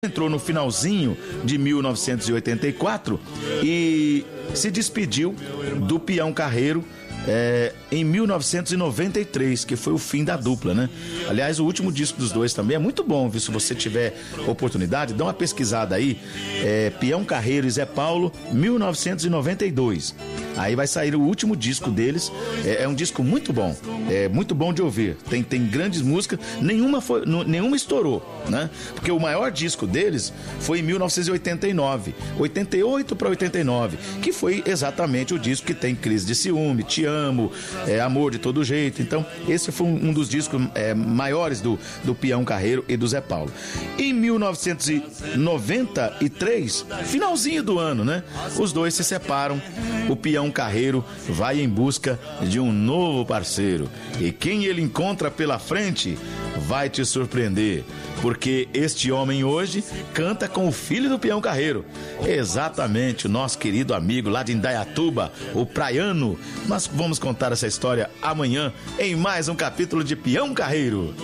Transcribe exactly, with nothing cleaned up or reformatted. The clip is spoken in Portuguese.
Entrou no finalzinho de mil novecentos e oitenta e quatro e se despediu do Peão Carreiro é, em mil novecentos e noventa e três, que foi o fim da dupla, né? Aliás, o último disco dos dois também é muito bom, viu? Se você tiver oportunidade, dá uma pesquisada aí. É, Peão Carreiro e Zé Paulo, mil novecentos e noventa e dois. Aí vai sair o último disco deles. É, é um disco muito bom, é muito bom de ouvir. Tem, tem grandes músicas, nenhuma, foi, nenhuma estourou, né? Porque o maior disco deles foi em mil novecentos e oitenta e nove, oitenta e oito para oitenta e nove, que foi exatamente o disco que tem Crise de Ciúme, Te Amo, é, Amor de Todo Jeito. Então, esse foi um, um dos discos é, maiores do, do Peão Carreiro e do Zé Paulo. Em mil novecentos e noventa e três, finalzinho do ano, né? Os dois se separam. O Peão Carreiro vai em busca de um novo parceiro. E quem ele encontra pela frente vai te surpreender, porque este homem hoje canta com o filho do Peão Carreiro. Exatamente, o nosso querido amigo lá de Indaiatuba, o Praiano. Nós vamos contar essa história amanhã em mais um capítulo de Peão Carreiro.